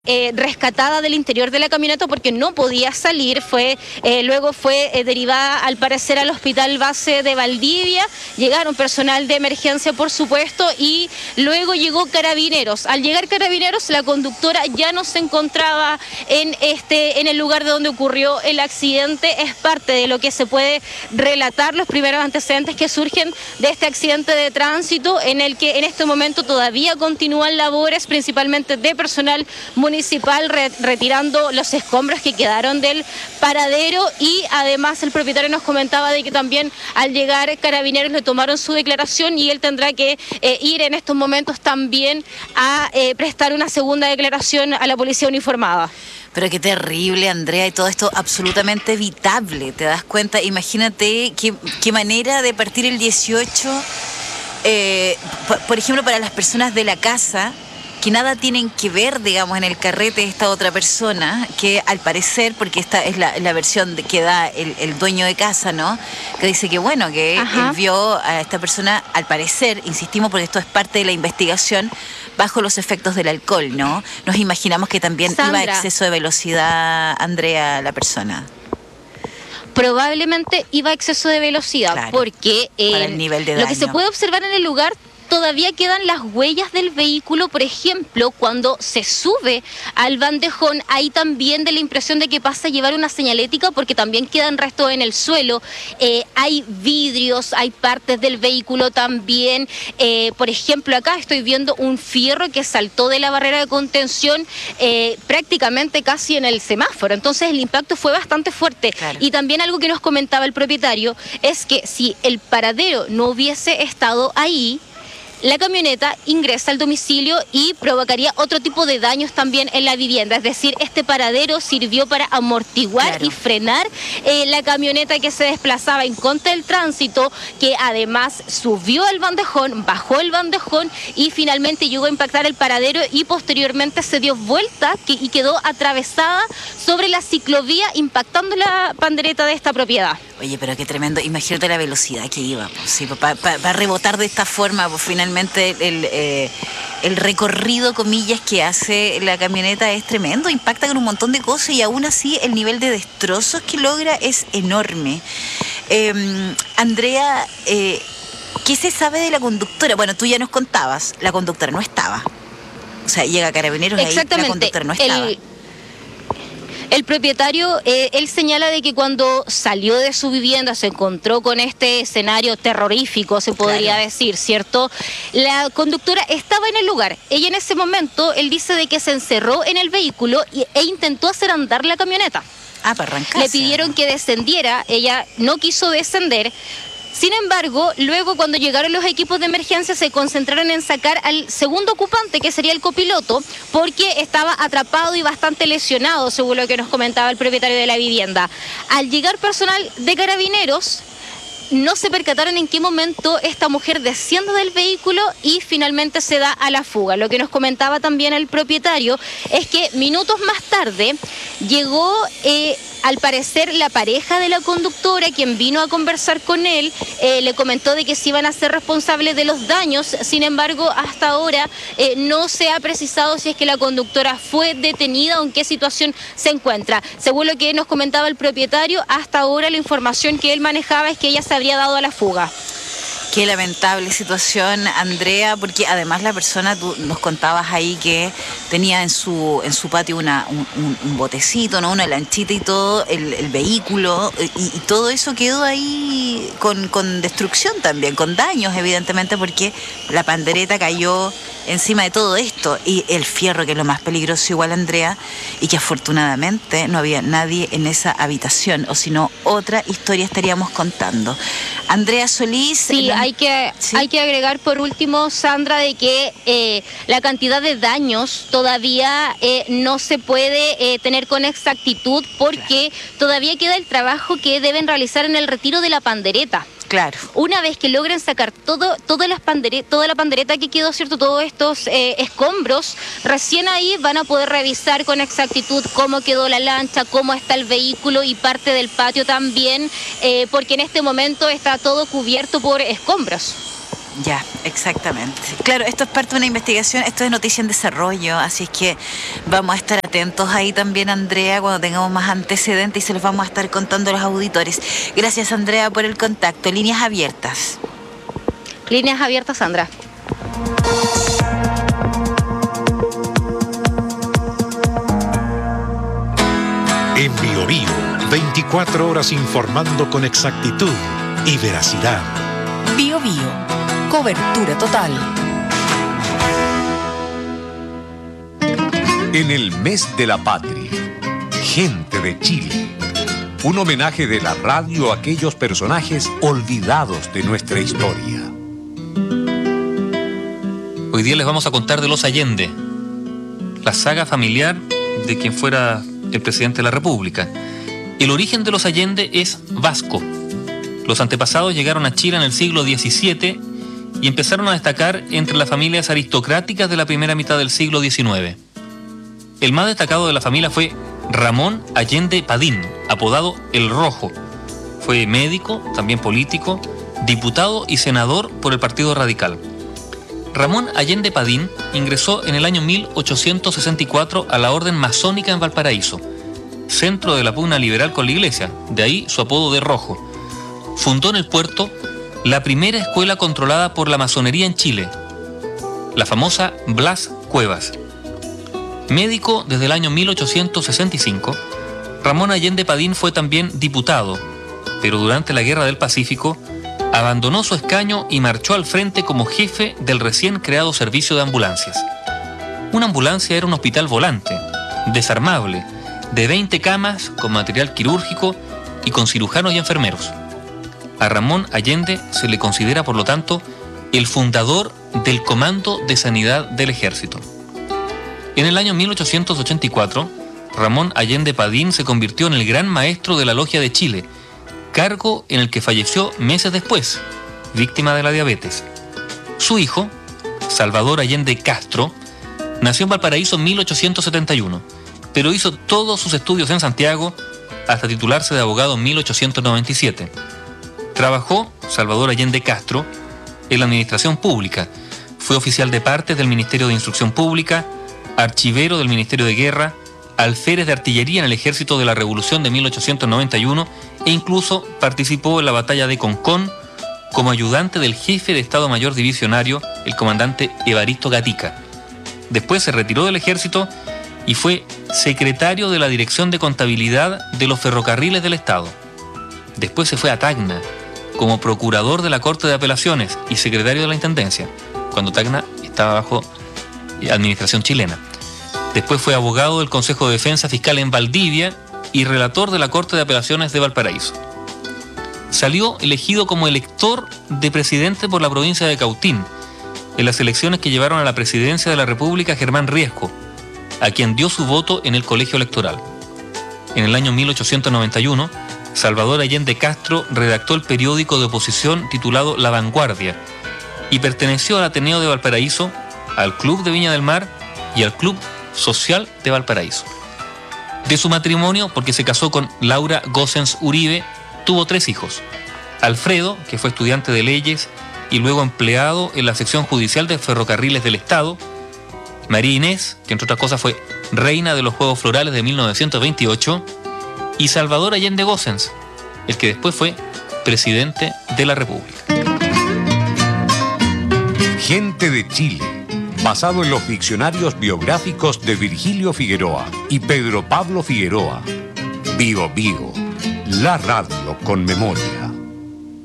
rescatada del interior de la camioneta porque no podía salir, luego fue derivada al parecer al hospital base de Valdivia. Llegaron personal de emergencia, por supuesto, y luego llegó Carabineros. Al llegar Carabineros, la conductora ya no se encontraba en el lugar de donde ocurrió el accidente. Es parte de lo que se puede relatar, los primeros antecedentes que surgen de este accidente de tránsito, en el que en este momento todavía continúan labores, principalmente de personal municipal, retirando los escombros que quedaron del paradero. Y además el propietario nos comentaba de que también al llegar Carabineros le tomaron su declaración y él tendrá que ir en estos momentos también a prestar una segunda declaración a la policía uniformada. Pero qué terrible, Andrea, y todo esto absolutamente evitable, ¿te das cuenta? Imagínate qué manera de partir el 18, por ejemplo, para las personas de la casa, que nada tienen que ver, digamos, en el carrete de esta otra persona, que al parecer, porque esta es la versión que da el dueño de casa, ¿no? Que dice que bueno, que él vio a esta persona, al parecer, insistimos porque esto es parte de la investigación, bajo los efectos del alcohol, ¿no? Nos imaginamos que también iba a exceso de velocidad, Andrea, la persona. Probablemente iba a exceso de velocidad, claro, porque para el nivel de daño. Lo que se puede observar en el lugar, todavía quedan las huellas del vehículo. Por ejemplo, cuando se sube al bandejón, ahí también da la impresión de que pasa a llevar una señalética, porque también quedan restos en el suelo. Hay vidrios, hay partes del vehículo también. Por ejemplo, acá estoy viendo un fierro que saltó de la barrera de contención prácticamente casi en el semáforo. Entonces el impacto fue bastante fuerte. Claro. Y también algo que nos comentaba el propietario es que si el paradero no hubiese estado ahí, la camioneta ingresa al domicilio y provocaría otro tipo de daños también en la vivienda. Es decir, este paradero sirvió para amortiguar, claro, y frenar la camioneta que se desplazaba en contra del tránsito, que además subió el bandejón, bajó el bandejón y finalmente llegó a impactar el paradero y posteriormente se dio vuelta y quedó atravesada sobre la ciclovía, impactando la pandereta de esta propiedad. Oye, pero qué tremendo. Imagínate la velocidad que iba, pues, sí, para rebotar de esta forma, pues finalmente el recorrido, comillas, que hace la camioneta es tremendo, impacta con un montón de cosas y aún así el nivel de destrozos que logra es enorme. Andrea, ¿qué se sabe de la conductora? Bueno, tú ya nos contabas, la conductora no estaba. O sea, llega Carabineros y ahí la conductora no estaba. El propietario, él señala de que cuando salió de su vivienda se encontró con este escenario terrorífico, se podría decir, ¿cierto? La conductora estaba en el lugar. Ella en ese momento, él dice de que se encerró en el vehículo e intentó hacer andar la camioneta. Para arrancarse. Le pidieron que descendiera, ella no quiso descender. Sin embargo, luego cuando llegaron los equipos de emergencia se concentraron en sacar al segundo ocupante, que sería el copiloto, porque estaba atrapado y bastante lesionado, según lo que nos comentaba el propietario de la vivienda. Al llegar personal de Carabineros, no se percataron en qué momento esta mujer desciende del vehículo y finalmente se da a la fuga. Lo que nos comentaba también el propietario es que minutos más tarde llegó al parecer la pareja de la conductora, quien vino a conversar con él, le comentó de que se iban a ser responsables de los daños. Sin embargo, hasta ahora no se ha precisado si es que la conductora fue detenida o en qué situación se encuentra. Según lo que nos comentaba el propietario, hasta ahora la información que él manejaba es que ella se habría dado a la fuga. Qué lamentable situación, Andrea, porque además la persona, tú nos contabas ahí que tenía en su patio un botecito, ¿no? Una lanchita y todo, el vehículo, y todo eso quedó ahí con destrucción también, con daños, evidentemente, porque la pandereta cayó encima de todo esto, y el fierro, que es lo más peligroso igual, Andrea, y que afortunadamente no había nadie en esa habitación, o si no, otra historia estaríamos contando. Andrea Solís... Sí, hay que agregar por último, Sandra, de que la cantidad de daños todavía no se puede tener con exactitud, porque todavía queda el trabajo que deben realizar en el retiro de la pandereta. Claro. Una vez que logren sacar toda la pandereta que quedó, ¿cierto? Todos estos escombros, recién ahí van a poder revisar con exactitud cómo quedó la lancha, cómo está el vehículo y parte del patio también, porque en este momento está todo cubierto por escombros. Ya, exactamente. Claro, esto es parte de una investigación, esto es noticia en desarrollo, así es que vamos a estar atentos ahí también, Andrea, cuando tengamos más antecedentes y se los vamos a estar contando a los auditores. Gracias, Andrea, por el contacto. Líneas abiertas. Líneas abiertas, Sandra. En Bio Bio, 24 horas informando con exactitud y veracidad. Bio Bio, cobertura total. En el mes de la patria, gente de Chile. Un homenaje de la radio a aquellos personajes olvidados de nuestra historia. Hoy día les vamos a contar de los Allende, la saga familiar de quien fuera el presidente de la República. El origen de los Allende es vasco. Los antepasados llegaron a Chile en el siglo XVII y empezaron a destacar entre las familias aristocráticas de la primera mitad del siglo XIX. El más destacado de la familia fue Ramón Allende Padín, apodado El Rojo. Fue médico, también político, diputado y senador por el Partido Radical. Ramón Allende Padín ingresó en el año 1864 a la Orden Masónica en Valparaíso, centro de la pugna liberal con la Iglesia, de ahí su apodo de Rojo. Fundó en el puerto la primera escuela controlada por la masonería en Chile, la famosa Blas Cuevas. Médico desde el año 1865, Ramón Allende Padín fue también diputado, pero durante la Guerra del Pacífico abandonó su escaño y marchó al frente como jefe del recién creado servicio de ambulancias. Una ambulancia era un hospital volante, desarmable, de 20 camas con material quirúrgico y con cirujanos y enfermeros. A Ramón Allende se le considera, por lo tanto, el fundador del Comando de Sanidad del Ejército. En el año 1884, Ramón Allende Padín se convirtió en el gran maestro de la Logia de Chile, cargo en el que falleció meses después, víctima de la diabetes. Su hijo, Salvador Allende Castro, nació en Valparaíso en 1871, pero hizo todos sus estudios en Santiago hasta titularse de abogado en 1897. Trabajó, Salvador Allende Castro, en la administración pública. Fue oficial de partes del Ministerio de Instrucción Pública, archivero del Ministerio de Guerra, alférez de artillería en el Ejército de la Revolución de 1891 e incluso participó en la batalla de Concón como ayudante del jefe de Estado Mayor Divisionario, el comandante Evaristo Gatica. Después se retiró del ejército y fue secretario de la Dirección de Contabilidad de los Ferrocarriles del Estado. Después se fue a Tacna como procurador de la Corte de Apelaciones y secretario de la Intendencia, cuando Tacna estaba bajo administración chilena. Después fue abogado del Consejo de Defensa Fiscal en Valdivia y relator de la Corte de Apelaciones de Valparaíso. Salió elegido como elector de presidente por la provincia de Cautín, en las elecciones que llevaron a la presidencia de la República a Germán Riesco, a quien dio su voto en el colegio electoral. En el año 1891, Salvador Allende Castro redactó el periódico de oposición titulado La Vanguardia y perteneció al Ateneo de Valparaíso, al Club de Viña del Mar y al Club Social de Valparaíso. De su matrimonio, porque se casó con Laura Gossens Uribe, tuvo 3 hijos. Alfredo, que fue estudiante de leyes y luego empleado en la sección judicial de Ferrocarriles del Estado. María Inés, que entre otras cosas fue reina de los Juegos Florales de 1928. Y Salvador Allende Gossens, el que después fue presidente de la República. Gente de Chile, basado en los diccionarios biográficos de Virgilio Figueroa y Pedro Pablo Figueroa. Bio Bio, la radio con memoria.